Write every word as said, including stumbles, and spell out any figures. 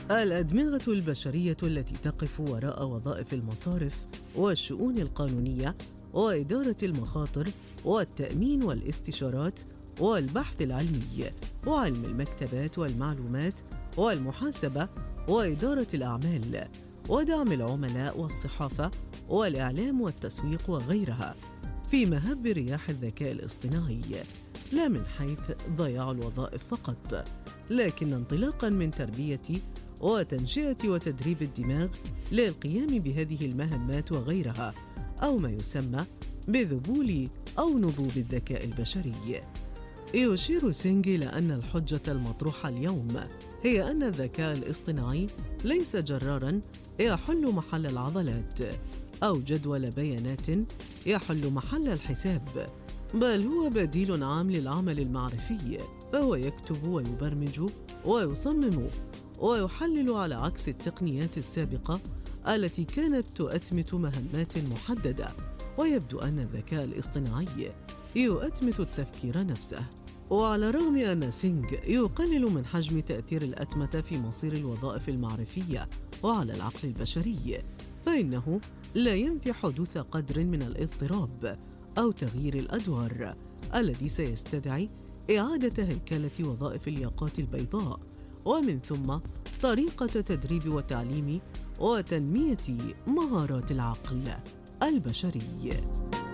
الأدمغة البشرية التي تقف وراء وظائف المصارف والشؤون القانونية وإدارة المخاطر والتأمين والاستشارات والبحث العلمي وعلم المكتبات والمعلومات والمحاسبة وإدارة الأعمال ودعم العملاء والصحافة والإعلام والتسويق وغيرها في مهب رياح الذكاء الاصطناعي، لا من حيث ضياع الوظائف فقط، لكن انطلاقاً من تربية وتنشئة وتدريب الدماغ للقيام بهذه المهمات وغيرها، أو ما يسمى بذبول أو نضوب الذكاء البشري. يشير سينغ إلى أن الحجة المطروحة اليوم هي أن الذكاء الاصطناعي ليس جراراً يحل محل العضلات أو جدول بيانات يحل محل الحساب، بل هو بديل عام للعمل المعرفي، فهو يكتب ويبرمج ويصمم ويحلل على عكس التقنيات السابقة التي كانت تؤتمت مهمات محددة. ويبدو أن الذكاء الاصطناعي يؤتمت التفكير نفسه. وعلى الرغم أن سينغ يقلل من حجم تأثير الأتمتة في مصير الوظائف المعرفية وعلى العقل البشري، فإنه لا ينفي حدوث قدر من الاضطراب أو تغيير الأدوار الذي سيستدعي إعادة هيكلة وظائف الياقات البيضاء، ومن ثم طريقة تدريب وتعليم وتنمية مهارات العقل البشري.